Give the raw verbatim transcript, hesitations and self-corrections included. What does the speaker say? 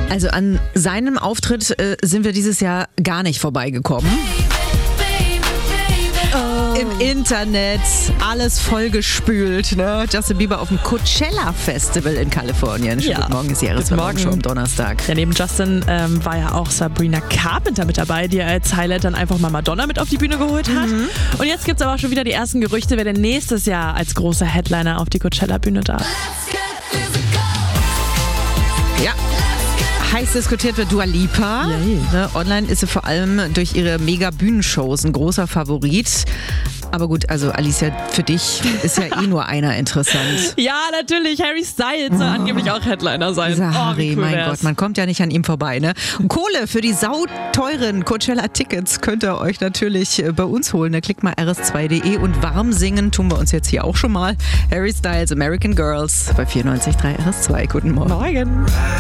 Also an seinem Auftritt äh, sind wir dieses Jahr gar nicht vorbeigekommen. Oh. Im Internet, alles vollgespült. Ne? Justin Bieber auf dem Coachella Festival in Kalifornien. Schönen Ja. guten Morgen, ist die Jahresverlosung am Donnerstag. Ja, neben Justin ähm, war ja auch Sabrina Carpenter mit dabei, die als Highlight dann einfach mal Madonna mit auf die Bühne geholt hat. Mhm. Und jetzt gibt es aber auch schon wieder die ersten Gerüchte, wer denn nächstes Jahr als großer Headliner auf die Coachella-Bühne darf. Ja. Heiß diskutiert wird Dua Lipa. Ne, online ist sie vor allem durch ihre Mega-Bühnenshows ein großer Favorit. Aber gut, also Alicia, für dich ist ja eh nur einer interessant. Ja, natürlich. Harry Styles soll oh. angeblich auch Headliner sein. Dieser oh, Harry, cool mein wär's. Gott, man kommt ja nicht an ihm vorbei. Ne? Und Kohle für die sauteuren Coachella-Tickets könnt ihr euch natürlich bei uns holen. Da klickt mal r s zwei punkt d e und warm singen tun wir uns jetzt hier auch schon mal. Harry Styles, American Girls bei vierundneunzig Komma drei R S zwei. Guten Morgen. Morgen.